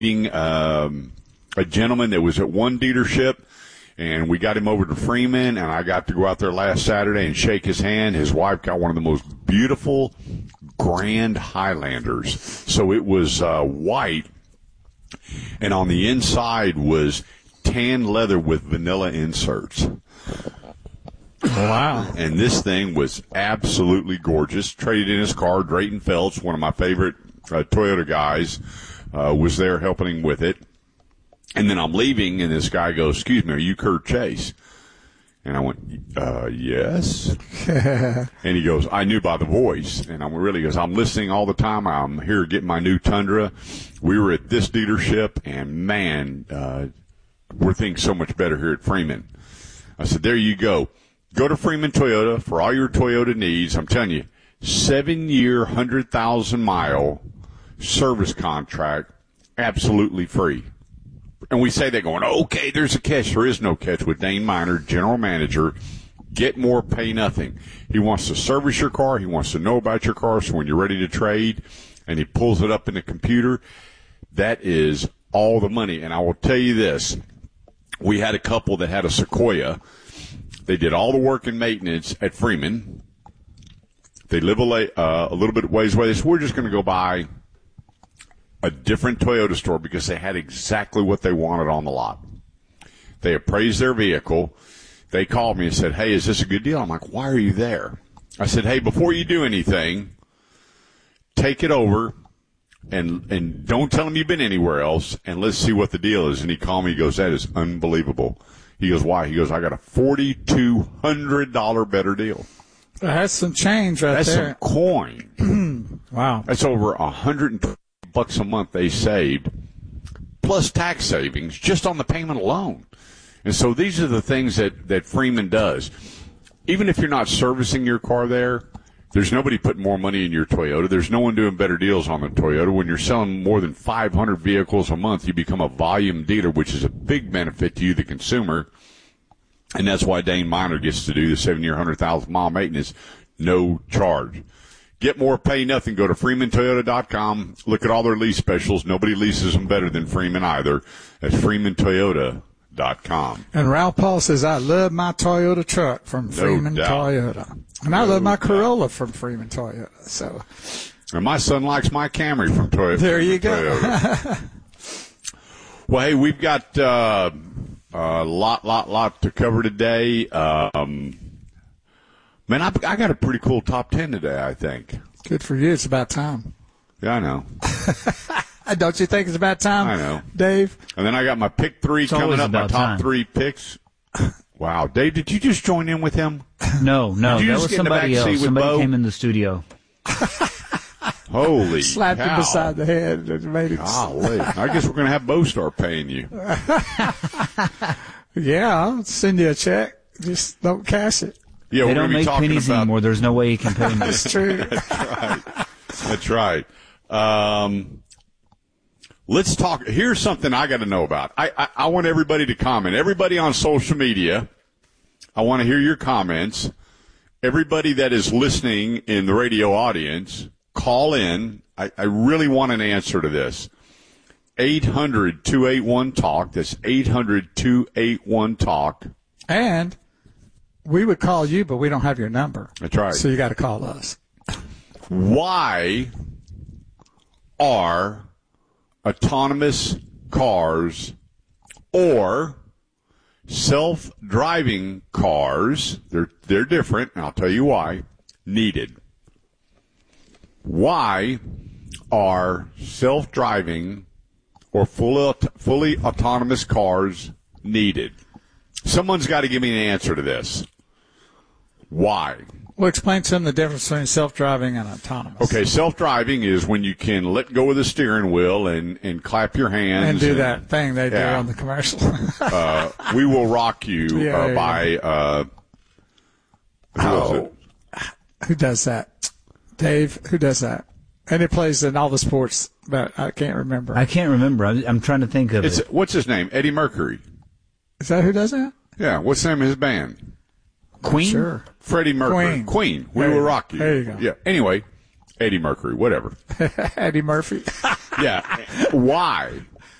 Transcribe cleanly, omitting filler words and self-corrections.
a gentleman that was at one dealership, and we got him over to Freeman, and I got to go out there last Saturday and shake his hand. His wife got one of the most beautiful Grand Highlanders. So it was white, and on the inside was tan leather with vanilla inserts. Wow. And this thing was absolutely gorgeous. Traded in his car. Drayton Phelps, one of my favorite Toyota guys, was there helping him with it. And then I'm leaving, and this guy goes, "Excuse me, are you Kurt Chase?" And I went, yes. And he goes, "I knew by the voice." And he goes, "I'm listening all the time. I'm here getting my new Tundra. We were at this dealership, and, man, we're thinking so much better here at Freeman." I said, "There you go. Go to Freeman Toyota for all your Toyota needs." I'm telling you, 7-year, 100,000-mile service contract, absolutely free. And we say that going, okay, there's a catch. There is no catch with Dane Miner, general manager. Get more, pay nothing. He wants to service your car. He wants to know about your car. So when you're ready to trade and he pulls it up in the computer, that is all the money. And I will tell you this. We had a couple that had a Sequoia. They did all the work and maintenance at Freeman. They live a little bit ways away. They said, "We're just going to go by a different Toyota store," because they had exactly what they wanted on the lot. They appraised their vehicle. They called me and said, "Hey, is this a good deal?" I'm like, "Why are you there?" I said, "Hey, before you do anything, take it over and don't tell them you've been anywhere else, and let's see what the deal is." And he called me. He goes, "That is unbelievable." He goes, "Why?" He goes, "I got a $4,200 better deal." That's some change right there. That's some coin. Wow. That's over $120 a month they saved, plus tax savings just on the payment alone. And so these are the things that Freeman does. Even if you're not servicing your car there's nobody putting more money in your Toyota. There's no one doing better deals on the Toyota. When you're selling more than 500 vehicles a month, you become a volume dealer, which is a big benefit to you, the consumer. And that's why Dane Miner gets to do the 7-year, 100,000-mile maintenance, no charge. Get more, pay nothing. Go to FreemanToyota.com. Look at all their lease specials. Nobody leases them better than Freeman either. That's FreemanToyota.com. And Ralph Paul says, "I love my Toyota truck from Freeman Toyota." And I love my Corolla from Freeman Toyota. So, and my son likes my Camry from Toyota. There you go. Well, hey, we've got a lot to cover today. Man, I got a pretty cool top 10 today, I think. Good for you. It's about time. Yeah, I know. Don't you think it's about time? I know. Dave? And then I got my pick 3 coming up, my top 3 picks. Wow. Dave, did you just join in with him? No. That was somebody else. Somebody came in the studio. Holy Slapped cow. him beside the head. And made it. Golly. I guess we're going to have Bo start paying you. Yeah, I'll send you a check. Just don't cash it. Yeah, they don't make pennies anymore. There's no way you can pay me. That's true. That's right. Let's talk. Here's something I got to know about. I want everybody to comment. Everybody on social media, I want to hear your comments. Everybody that is listening in the radio audience, call in. I really want an answer to this. 800-281-TALK. That's 800-281-TALK. And we would call you, but we don't have your number. That's right. So you got to call us. Why are autonomous cars or self-driving cars, they're different, and I'll tell you why, needed? Why are self-driving or fully autonomous cars needed? Someone's got to give me an answer to this. Why? Well, explain to them the difference between self-driving and autonomous. Okay, self-driving is when you can let go of the steering wheel and clap your hands. And do that thing they do on the commercial. We Will Rock You by who does that? Dave, who does that? And it plays in all the sports, but I can't remember. I'm trying to think of it. What's his name? Eddie Mercury. Is that who does that? Yeah, what's the name of his band? Queen? Sure. Freddie Mercury. Queen. We Will Rock You. There you go. Yeah. Anyway, Eddie Mercury, whatever. Eddie Murphy. Yeah. Why?